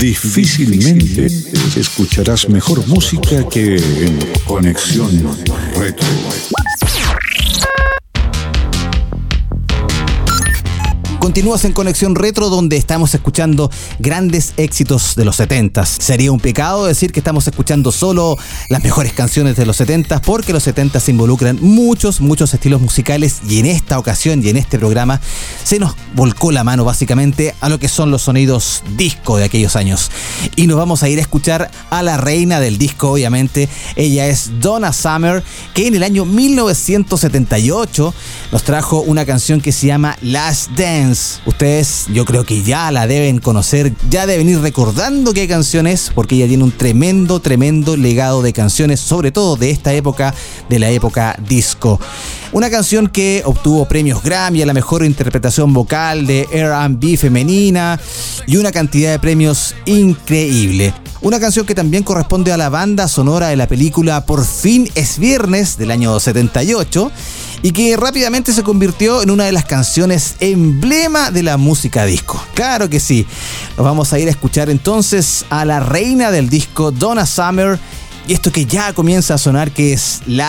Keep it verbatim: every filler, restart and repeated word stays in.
Difícilmente escucharás mejor música que en Conexión Retro. Continúas en Conexión Retro, donde estamos escuchando grandes éxitos de los setentas. Sería un pecado decir que estamos escuchando solo las mejores canciones de los setentas, porque los setentas involucran muchos, muchos estilos musicales, y en esta ocasión y en este programa se nos volcó la mano básicamente a lo que son los sonidos disco de aquellos años. Y nos vamos a ir a escuchar a la reina del disco, obviamente. Ella es Donna Summer, que en el año mil novecientos setenta y ocho nos trajo una canción que se llama Last Dance. Ustedes, yo creo que ya la deben conocer, ya deben ir recordando qué canción es, porque ella tiene un tremendo, tremendo legado de canciones, sobre todo de esta época, de la época disco. Una canción que obtuvo premios Grammy a la mejor interpretación vocal de R and B femenina y una cantidad de premios increíble. Una canción que también corresponde a la banda sonora de la película Por fin es viernes del año setenta y ocho, y que rápidamente se convirtió en una de las canciones emblema de la música disco. Claro que sí. Nos vamos a ir a escuchar entonces a la reina del disco, Donna Summer, y esto que ya comienza a sonar, que es la